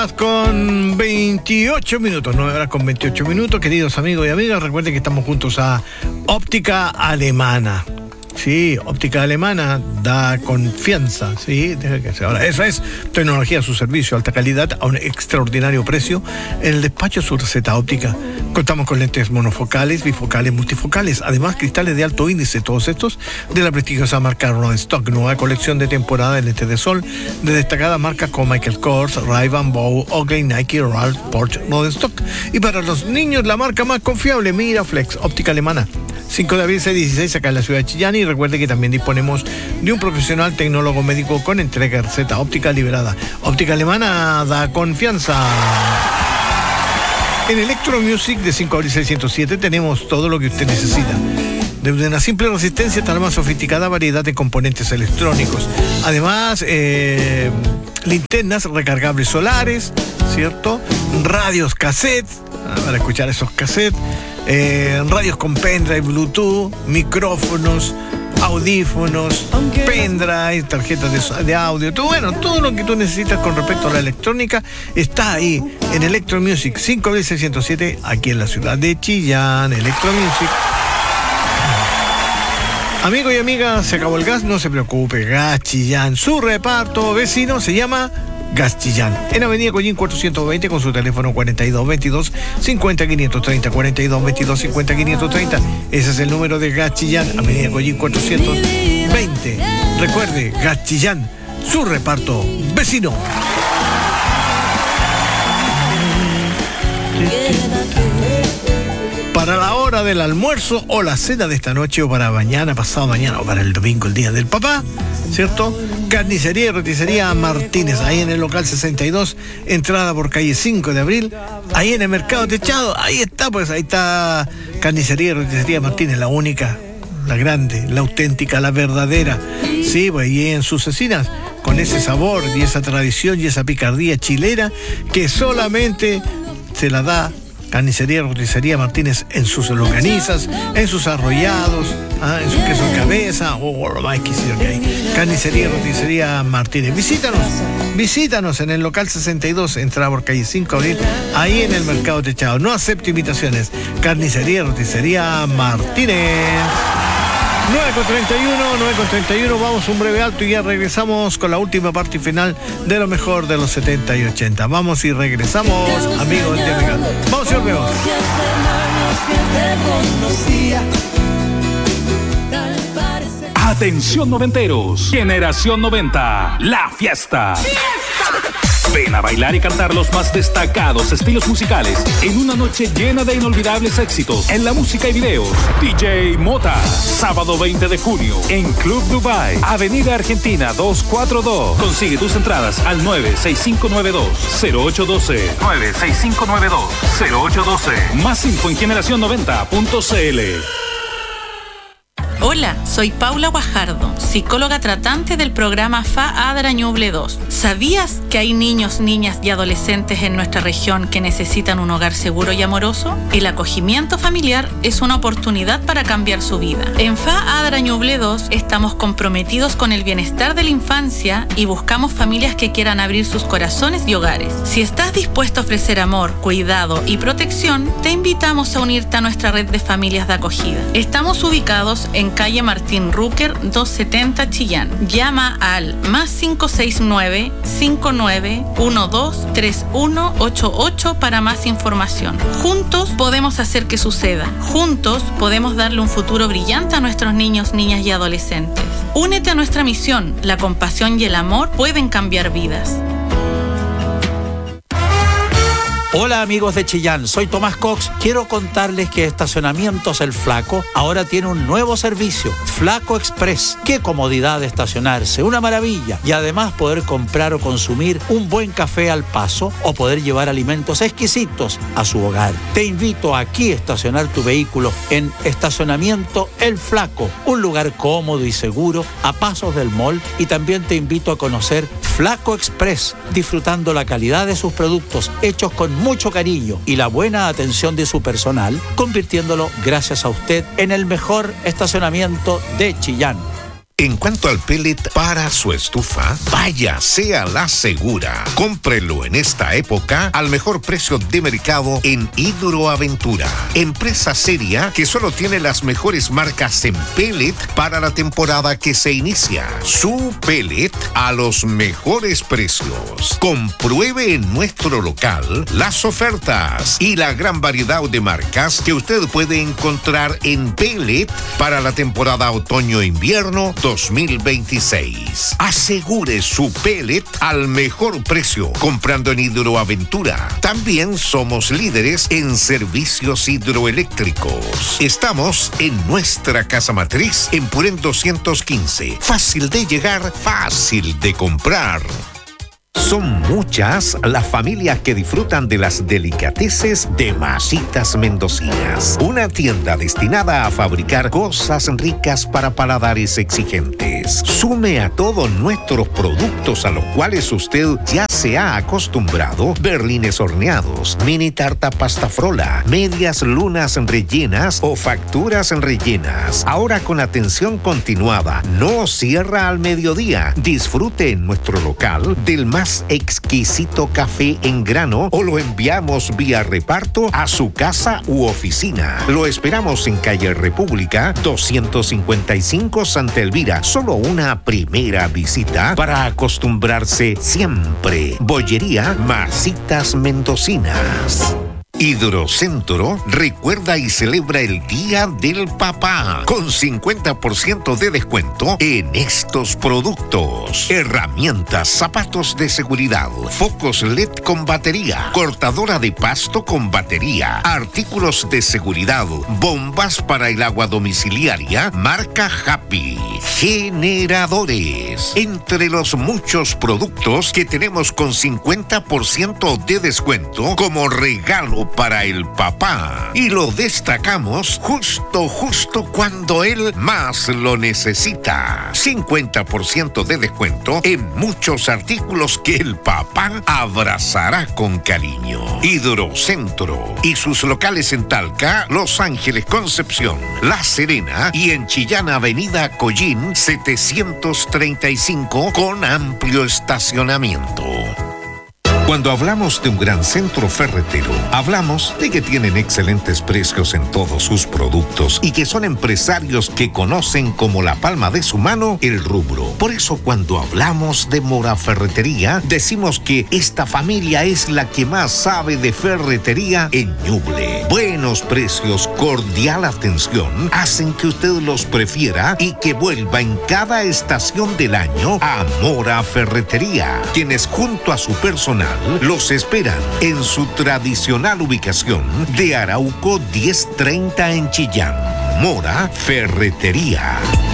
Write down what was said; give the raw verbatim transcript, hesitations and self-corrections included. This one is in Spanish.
Con veintiocho minutos, nueve horas con veintiocho minutos, queridos amigos y amigas, recuerden que estamos juntos a Óptica Alemana. Sí, Óptica Alemana da confianza, sí, ahora eso es tecnología a su servicio, alta calidad a un extraordinario precio. En el despacho su receta óptica. Contamos con lentes monofocales, bifocales, multifocales, además cristales de alto índice, todos estos de la prestigiosa marca Rodenstock, nueva colección de temporada de lentes de sol de destacadas marcas como Michael Kors, Ray-Ban, Bow, Oakley, Nike, Ralph, Porsche, Rodenstock. Y para los niños la marca más confiable, Miraflex, Óptica Alemana. cinco de abril, seis dieciséis, acá en la ciudad de Chillán. Y recuerde que también disponemos de un profesional tecnólogo médico con entrega de receta óptica liberada. Óptica Alemana da confianza. En Electro Music de cinco de abril seiscientos siete tenemos todo lo que usted necesita. Desde una simple resistencia hasta la más sofisticada variedad de componentes electrónicos. Además, eh, linternas recargables solares, ¿cierto? Radios cassette, para escuchar esos cassettes. Eh, radios con pendrive, Bluetooth, micrófonos, audífonos, pendrive, tarjetas de, de audio, todo, bueno, todo lo que tú necesitas con respecto a la electrónica está ahí en Electro Music cinco de abril seiscientos siete, aquí en la ciudad de Chillán. Electro Music. Amigo y amiga, se acabó el gas, no se preocupe, Gas Chillán, su reparto vecino se llama Gas Chillán, en Avenida Collín cuatrocientos veinte, con su teléfono cuarenta y dos veintidós cincuenta quinientos treinta, cuarenta y dos veintidós cincuenta quinientos treinta. Ese es el número de Gas Chillán, Avenida Collín cuatrocientos veinte. Recuerde, Gas Chillán, su reparto vecino. Para la hora del almuerzo o la cena de esta noche, o para mañana, pasado mañana, o para el domingo, el día del papá, ¿cierto? Carnicería y roticería Martínez, ahí en el local sesenta y dos, entrada por calle cinco de abril, ahí en el Mercado Techado, ahí está, pues ahí está Carnicería y roticería Martínez, la única, la grande, la auténtica, la verdadera, sí, pues ahí en sus cecinas, con ese sabor y esa tradición y esa picardía chilena que solamente se la da Carnicería y roticería Martínez en sus longanizas, en sus arrollados, ¿ah? en su queso de cabeza, o oh, lo más exquisito que hay. Carnicería y roticería Martínez. Visítanos, visítanos en el local sesenta y dos, entrada por calle cinco de abril, ahí en el Mercado Techado. No acepto invitaciones. Carnicería y roticería Martínez. nueve con treinta y uno, nueve con treinta y uno, vamos a un breve alto y ya regresamos con la última parte y final de lo mejor de los setenta y ochenta. Vamos y regresamos, amigos y amigas. Vamos y volvemos. Atención noventeros, Generación noventa, la fiesta. Ven a bailar y cantar los más destacados estilos musicales en una noche llena de inolvidables éxitos en la música y videos. D J Mota, sábado veinte de junio en Club Dubai, Avenida Argentina doscientos cuarenta y dos. Consigue tus entradas al nueve seis cinco nueve dos cero ocho uno dos. nueve seis cinco nueve dos cero ocho uno dos. Más info en generación noventa punto c l. Hola, soy Paula Guajardo, psicóloga tratante del programa F A ADRA Ñuble dos. ¿Sabías que hay niños, niñas y adolescentes en nuestra región que necesitan un hogar seguro y amoroso? El acogimiento familiar es una oportunidad para cambiar su vida. En F A ADRA Ñuble dos estamos comprometidos con el bienestar de la infancia y buscamos familias que quieran abrir sus corazones y hogares. Si estás dispuesto a ofrecer amor, cuidado y protección, te invitamos a unirte a nuestra red de familias de acogida. Estamos ubicados en calle Martín Rúquer doscientos setenta Chillán. Llama al más cinco seis nueve cinco nueve uno dos tres uno ocho ocho para más información. Juntos podemos hacer que suceda. Juntos podemos darle un futuro brillante a nuestros niños, niñas y adolescentes. Únete a nuestra misión. La compasión y el amor pueden cambiar vidas. Hola amigos de Chillán, soy Tomás Cox. Quiero contarles que Estacionamientos El Flaco ahora tiene un nuevo servicio, Flaco Express. Qué comodidad de estacionarse, una maravilla. Y además poder comprar o consumir un buen café al paso o poder llevar alimentos exquisitos a su hogar. Te invito aquí a estacionar tu vehículo en Estacionamiento El Flaco, un lugar cómodo y seguro a pasos del mall, y también te invito a conocer Flaco Express, disfrutando la calidad de sus productos hechos con mucho cariño y la buena atención de su personal, convirtiéndolo, gracias a usted, en el mejor estacionamiento de Chillán. En cuanto al pellet para su estufa, vaya, sea la segura. Cómprelo en esta época al mejor precio de mercado en Hidroaventura. Empresa seria que solo tiene las mejores marcas en pellet para la temporada que se inicia. Su pellet a los mejores precios. Compruebe en nuestro local las ofertas y la gran variedad de marcas que usted puede encontrar en pellet para la temporada otoño-invierno dos mil veintiséis. Asegure su pellet al mejor precio comprando en Hidroaventura. También somos líderes en servicios hidroeléctricos. Estamos en nuestra casa matriz en Purén doscientos quince. Fácil de llegar, fácil de comprar. Son muchas las familias que disfrutan de las delicateces de Masitas Mendocinas, una tienda destinada a fabricar cosas ricas para paladares exigentes. Sume a todos nuestros productos a los cuales usted ya se ha acostumbrado: berlines horneados, mini tarta pasta frola, medias lunas rellenas o facturas rellenas. Ahora con atención continuada, no cierra al mediodía. Disfrute en nuestro local del más exquisito café en grano o lo enviamos vía reparto a su casa u oficina. Lo esperamos en calle República doscientos cincuenta y cinco, Santa Elvira. Solo una primera visita para acostumbrarse siempre. Bollería Masitas Mendocinas. Hidrocentro recuerda y celebra el Día del Papá con cincuenta por ciento de descuento en estos productos: herramientas, zapatos de seguridad, focos L E D con batería, cortadora de pasto con batería, artículos de seguridad, bombas para el agua domiciliaria marca Happy, generadores, entre los muchos productos que tenemos con cincuenta por ciento de descuento como regalo para el papá. Y lo destacamos justo, justo cuando él más lo necesita. cincuenta por ciento de descuento en muchos artículos que el papá abrazará con cariño. Hidrocentro y sus locales en Talca, Los Ángeles, Concepción, La Serena y en Chillán, Avenida Collín setecientos treinta y cinco, con amplio estacionamiento. Cuando hablamos de un gran centro ferretero, hablamos de que tienen excelentes precios en todos sus productos y que son empresarios que conocen como la palma de su mano el rubro. Por eso, cuando hablamos de Mora Ferretería, decimos que esta familia es la que más sabe de ferretería en Ñuble. Buenos precios, cordial atención, hacen que usted los prefiera y que vuelva en cada estación del año a Mora Ferretería, quienes junto a su personal los esperan en su tradicional ubicación de Arauco diez treinta en Chillán. Mora Ferretería.